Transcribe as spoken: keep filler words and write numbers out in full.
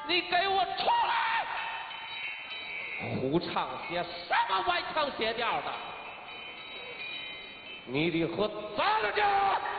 你给我出来！胡唱些什么歪腔邪调的？你得和咱了去！